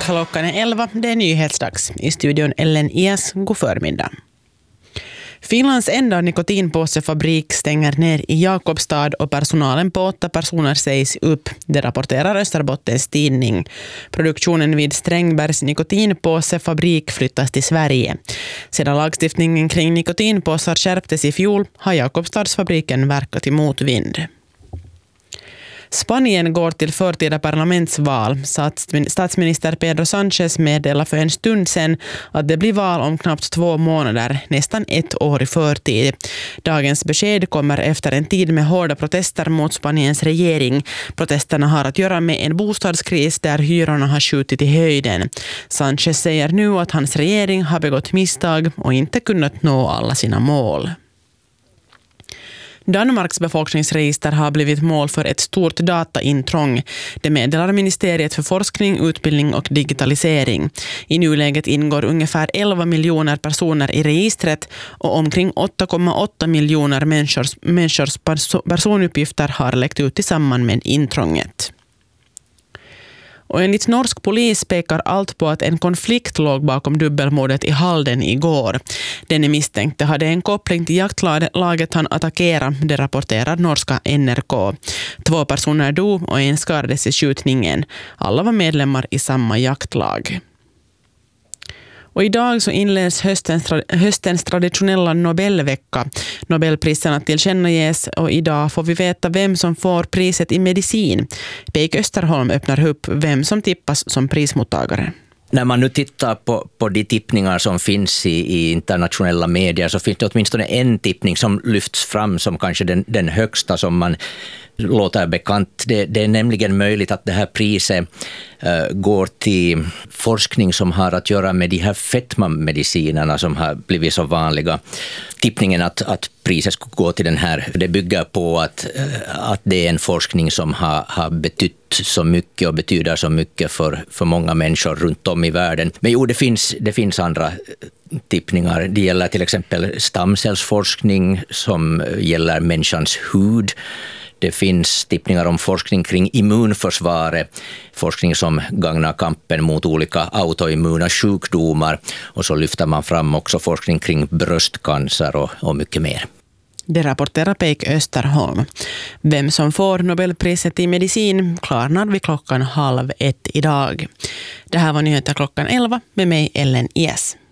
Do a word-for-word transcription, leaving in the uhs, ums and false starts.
Klockan är elva, det är nyhetsdags. I studion Ellen Ias, god förmiddag. Finlands enda nikotinpåsefabrik stänger ner i Jakobstad och personalen på åtta personer sägs upp. Det rapporterar Österbottens tidning. Produktionen vid Strängbergs nikotinpåsefabrik flyttas till Sverige. Sedan lagstiftningen kring nikotinpåsar skärptes i fjol har Jakobstadsfabriken verkat i motvind. Spanien går till förtida parlamentsval. Statsminister Pedro Sánchez meddelade för en stund sedan att det blir val om knappt två månader, nästan ett år i förtid. Dagens besked kommer efter en tid med hårda protester mot Spaniens regering. Protesterna har att göra med en bostadskris där hyrorna har skjutit i höjden. Sánchez säger nu att hans regering har begått misstag och inte kunnat nå alla sina mål. Danmarks befolkningsregister har blivit mål för ett stort dataintrång. Det meddelar Ministeriet för forskning, utbildning och digitalisering. I nuläget ingår ungefär elva miljoner personer i registret och omkring åtta komma åtta miljoner människors, människors personuppgifter har läckt ut i samband med intrånget. Och enligt norsk polis pekar allt på att en konflikt låg bakom dubbelmordet i Halden igår. Den misstänkte hade en koppling till jaktlaget han attackerade, det rapporterar norska N R K. Två personer dog och en skadades i skjutningen. Alla var medlemmar i samma jaktlag. Och idag så inleds höstens, höstens traditionella Nobelvecka. Nobelpriserna tillkännages och idag får vi veta vem som får priset i medicin. Peik Österholm öppnar upp vem som tippas som prismottagare. När man nu tittar på, på de tippningar som finns i, i internationella medier så finns det åtminstone en tippning som lyfts fram som kanske den, den högsta som man låter bekant. Det, det är nämligen möjligt att det här priset uh, går till forskning som har att göra med de här fetmamedicinerna som har blivit så vanliga. Tippningen att, att priset skulle gå till den här, det bygger på att, uh, att det är en forskning som har, har betytt så mycket och betyder så mycket för, för många människor runt om i världen. Men jo, det finns, det finns andra tippningar. Det gäller till exempel stamcellsforskning som gäller människans hud. Det finns tippningar om forskning kring immunförsvaret, forskning som gagnar kampen mot olika autoimmuna sjukdomar, och så lyfter man fram också forskning kring bröstcancer och, och mycket mer. Det rapporterar Peik Österholm. Vem som får Nobelpriset i medicin klarnar vid klockan halv ett idag. Det här var nyheter klockan elva med mig Ellen Ias.